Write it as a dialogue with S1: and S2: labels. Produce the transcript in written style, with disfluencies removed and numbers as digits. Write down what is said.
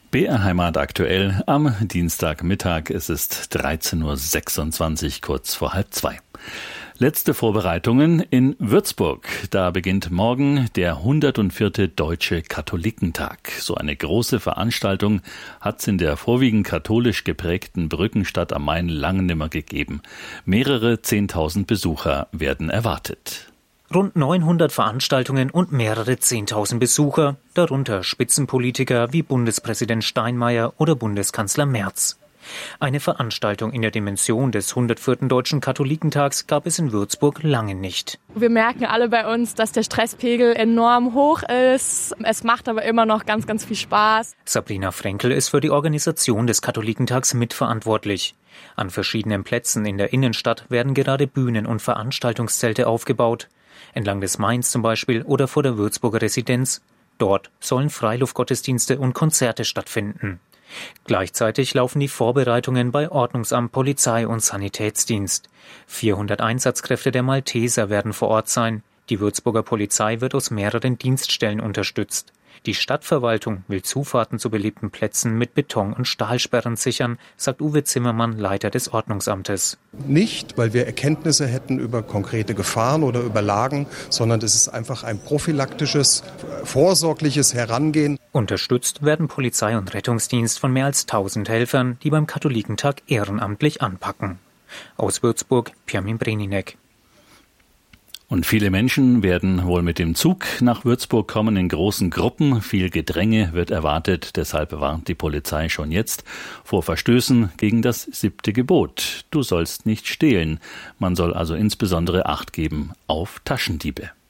S1: BR Heimat aktuell am Dienstagmittag. Es ist 13.26 Uhr, kurz vor 13:30. Letzte Vorbereitungen in Würzburg. Da beginnt morgen der 104. Deutsche Katholikentag. So eine große Veranstaltung hat es in der vorwiegend katholisch geprägten Brückenstadt am Main lange nimmer gegeben. Mehrere 10.000 Besucher werden erwartet.
S2: Rund 900 Veranstaltungen und mehrere 10.000 Besucher, darunter Spitzenpolitiker wie Bundespräsident Steinmeier oder Bundeskanzler Merz. Eine Veranstaltung in der Dimension des 104. Deutschen Katholikentags gab es in Würzburg lange nicht.
S3: Wir merken alle bei uns, dass der Stresspegel enorm hoch ist. Es macht aber immer noch ganz, ganz viel Spaß.
S2: Sabrina Frenkel ist für die Organisation des Katholikentags mitverantwortlich. An verschiedenen Plätzen in der Innenstadt werden gerade Bühnen und Veranstaltungszelte aufgebaut. Entlang des Mains zum Beispiel oder vor der Würzburger Residenz. Dort sollen Freiluftgottesdienste und Konzerte stattfinden. Gleichzeitig laufen die Vorbereitungen bei Ordnungsamt, Polizei und Sanitätsdienst. 400 Einsatzkräfte der Malteser werden vor Ort sein. Die Würzburger Polizei wird aus mehreren Dienststellen unterstützt. Die Stadtverwaltung will Zufahrten zu beliebten Plätzen mit Beton- und Stahlsperren sichern, sagt Uwe Zimmermann, Leiter des Ordnungsamtes.
S4: Nicht, weil wir Erkenntnisse hätten über konkrete Gefahren oder über Lagen, sondern es ist einfach ein prophylaktisches, vorsorgliches Herangehen.
S2: Unterstützt werden Polizei und Rettungsdienst von mehr als 1000 Helfern, die beim Katholikentag ehrenamtlich anpacken. Aus Würzburg, Pirmin Breninek.
S1: Und viele Menschen werden wohl mit dem Zug nach Würzburg kommen in großen Gruppen. Viel Gedränge wird erwartet. Deshalb warnt die Polizei schon jetzt vor Verstößen gegen das 7. Gebot. Du sollst nicht stehlen. Man soll also insbesondere Acht geben auf Taschendiebe.